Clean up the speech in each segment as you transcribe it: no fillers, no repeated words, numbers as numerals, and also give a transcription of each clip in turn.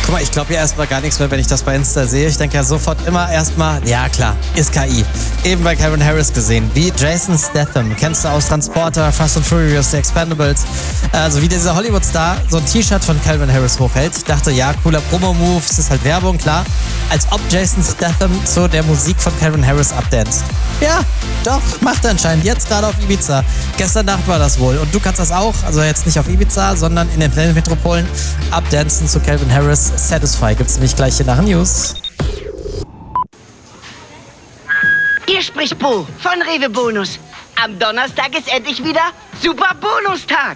Guck mal, ich glaube ja erstmal gar nichts mehr, wenn ich das bei Insta sehe. Ich denke ja sofort immer erstmal, ja klar, ist KI. Eben bei Calvin Harris gesehen, wie Jason Statham, kennst du aus Transporter, Fast and Furious, The Expendables, also wie dieser Hollywood-Star so ein T-Shirt von Calvin Harris hochhält. Ich dachte, ja, cooler Promo-Move, es ist halt Werbung, klar. Als ob Jason Statham zu der Musik von Calvin Harris abdanzt. Ja, doch, macht er anscheinend. Jetzt gerade auf Ibiza. Gestern Nacht war das wohl. Und du kannst das auch, also jetzt nicht auf Ibiza, sondern in den Planet Metropolen abdancen zu Calvin Harris. Satisfy gibt's nämlich gleich hier nach News. Hier spricht Bo von Rewe Bonus. Am Donnerstag ist endlich wieder Super Bonustag.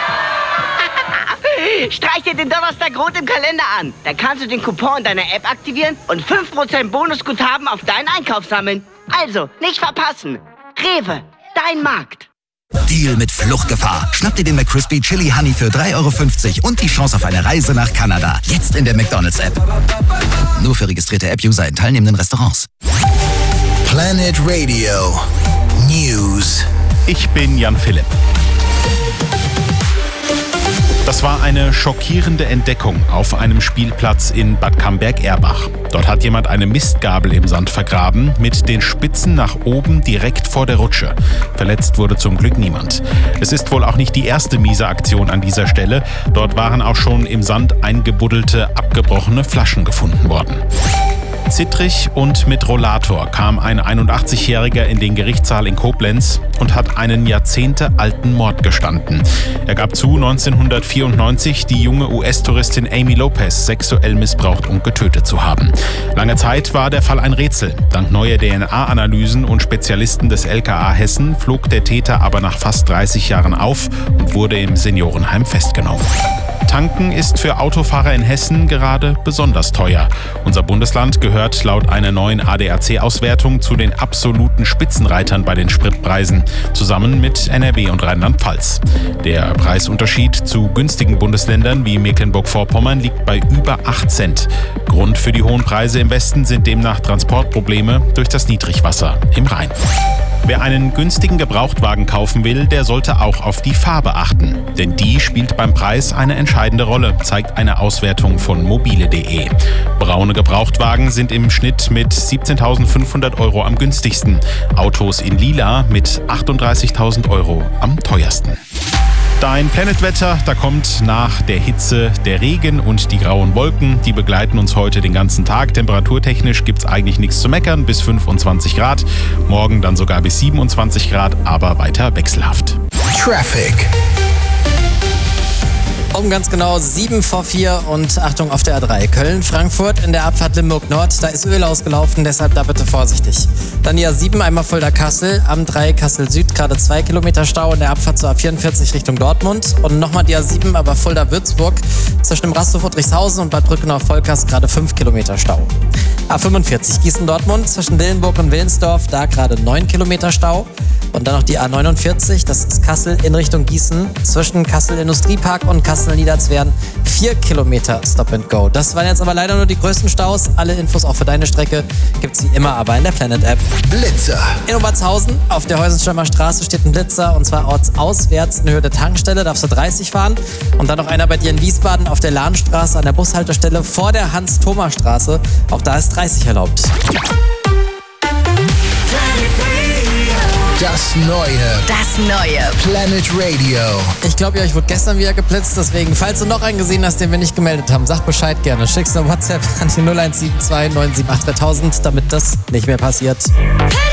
Streich dir den Donnerstag rot im Kalender an. Dann kannst du den Coupon in deiner App aktivieren und 5% Bonusguthaben auf deinen Einkauf sammeln. Also, nicht verpassen. Rewe, dein Markt. Deal mit Fluchtgefahr. Schnapp dir den McCrispy Chili Honey für 3,50 € und die Chance auf eine Reise nach Kanada. Jetzt in der McDonald's-App. Nur für registrierte App-User in teilnehmenden Restaurants. Planet Radio News. Ich bin Jan Philipp. Das war eine schockierende Entdeckung auf einem Spielplatz in Bad Camberg-Erbach. Dort hat jemand eine Mistgabel im Sand vergraben, mit den Spitzen nach oben direkt vor der Rutsche. Verletzt wurde zum Glück niemand. Es ist wohl auch nicht die erste miese Aktion an dieser Stelle. Dort waren auch schon im Sand eingebuddelte, abgebrochene Flaschen gefunden worden. Zittrig und mit Rollator kam ein 81-Jähriger in den Gerichtssaal in Koblenz und hat einen jahrzehntealten Mord gestanden. Er gab zu, 1994 die junge US-Touristin Amy Lopez sexuell missbraucht und getötet zu haben. Lange Zeit war der Fall ein Rätsel. Dank neuer DNA-Analysen und Spezialisten des LKA Hessen flog der Täter aber nach fast 30 Jahren auf und wurde im Seniorenheim festgenommen. Tanken ist für Autofahrer in Hessen gerade besonders teuer. Unser Bundesland gehört laut einer neuen ADAC-Auswertung zu den absoluten Spitzenreitern bei den Spritpreisen, zusammen mit NRW und Rheinland-Pfalz. Der Preisunterschied zu günstigen Bundesländern wie Mecklenburg-Vorpommern liegt bei über 8 Cent. Grund für die hohen Preise im Westen sind demnach Transportprobleme durch das Niedrigwasser im Rhein. Wer einen günstigen Gebrauchtwagen kaufen will, der sollte auch auf die Farbe achten. Denn die spielt beim Preis eine entscheidende Rolle, zeigt eine Auswertung von mobile.de. Braune Gebrauchtwagen sind im Schnitt mit 17.500 € am günstigsten. Autos in Lila mit 38.000 € am teuersten. Dein Planetwetter, da kommt nach der Hitze der Regen und die grauen Wolken. Die begleiten uns heute den ganzen Tag. Temperaturtechnisch gibt's eigentlich nichts zu meckern, bis 25 Grad. Morgen dann sogar bis 27 Grad, aber weiter wechselhaft. Traffic. Um ganz genau 7 vor 4 und Achtung auf der A3. Köln-Frankfurt in der Abfahrt Limburg-Nord. Da ist Öl ausgelaufen, deshalb da bitte vorsichtig. Dann die A7 einmal Fulda-Kassel. Am 3 Kassel-Süd gerade 2 Kilometer Stau in der Abfahrt zur A44 Richtung Dortmund. Und nochmal die A7, aber Fulda-Würzburg. Zwischen dem Rasthof Friedrichshausen und Bad Brückenau-Vollkast gerade 5 Kilometer Stau. A45 Gießen-Dortmund zwischen Dillenburg und Willensdorf. Da gerade 9 Kilometer Stau. Und dann noch die A49, das ist Kassel in Richtung Gießen. Zwischen Kassel Industriepark und Kassel Niederzwern 4 Kilometer Stop and Go. Das waren jetzt aber leider nur die größten Staus. Alle Infos auch für deine Strecke gibt's wie immer aber in der Planet-App. Blitzer. In Obertshausen auf der Heusenstürmer Straße steht ein Blitzer und zwar ortsauswärts in Höhe der Tankstelle. Darfst du 30 fahren. Und dann noch einer bei dir in Wiesbaden auf der Lahnstraße an der Bushaltestelle vor der Hans-Thoma-Straße. Auch da ist 30 erlaubt. Das neue Planet Radio. Ich glaube, ja, ich wurde gestern wieder geblitzt, deswegen, falls du noch einen gesehen hast, den wir nicht gemeldet haben, sag Bescheid gerne. Schickst eine WhatsApp an die 0172 978 3000, damit das nicht mehr passiert.